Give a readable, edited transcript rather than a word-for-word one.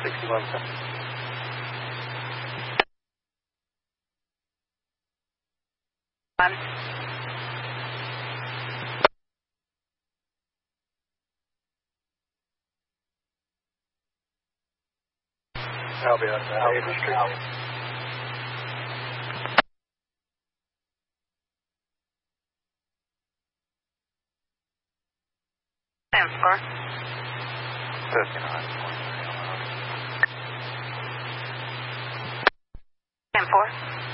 61. I'll be on Avery Street. Sam score. 59. Sam 4.